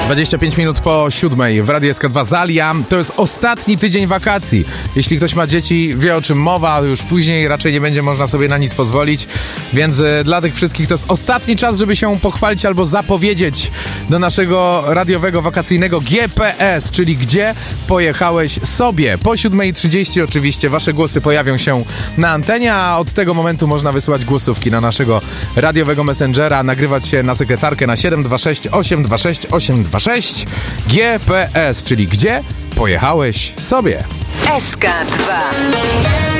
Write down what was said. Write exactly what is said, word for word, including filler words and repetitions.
dwadzieścia pięć minut po siódmej w Radiu S K dwa Zalia. To jest ostatni tydzień wakacji. Jeśli ktoś ma dzieci, wie o czym mowa, już później raczej nie będzie można sobie na nic pozwolić, więc y, dla tych wszystkich to jest ostatni czas, żeby się pochwalić albo zapowiedzieć do naszego radiowego wakacyjnego G P S, czyli gdzie pojechałeś sobie. Po siódmej trzydzieści oczywiście wasze głosy pojawią się na antenie, a od tego momentu można wysyłać głosówki na naszego radiowego messengera, nagrywać się na sekretarkę na siedem dwa sześć osiem dwa sześć osiem dwa sześć. G P S, czyli gdzie pojechałeś sobie. S K dwa.